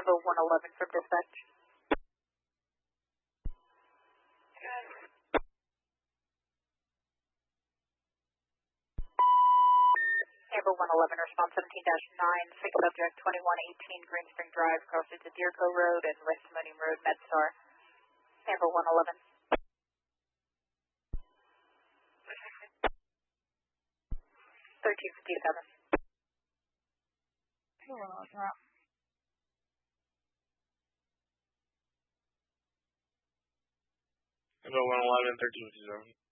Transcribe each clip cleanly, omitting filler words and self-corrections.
Ambo 111 from dispatch. Ambo 111, response 17-9, sick subject 2118 Green Spring Drive, crossing to Deerco Road and West Monium Road, MedStar. Ambo 111. 1357. Ambo 111, 1357.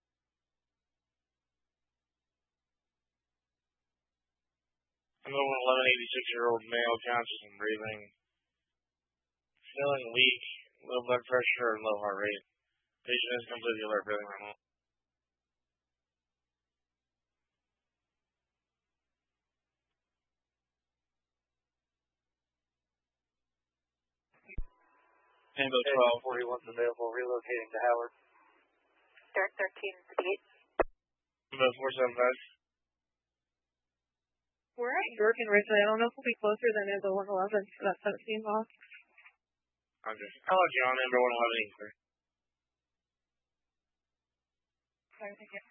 Ambo 111, 86-year-old male, conscious and breathing. Feeling weak, low blood pressure, and low heart rate. Patient is completely alert, breathing normal. Ambo 12, 41's available, relocating to Howard. Start 1358. Ambo 475. We're at York and Richland. I don't know if we'll be closer than Ambo 111 for that 17 block. I'll let you on Ambo 111. Sorry, thank you.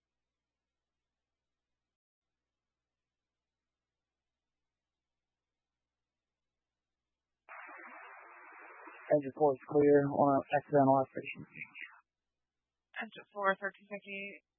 Engine 4 is clear on accidental aspiration. Engine 4, 1358.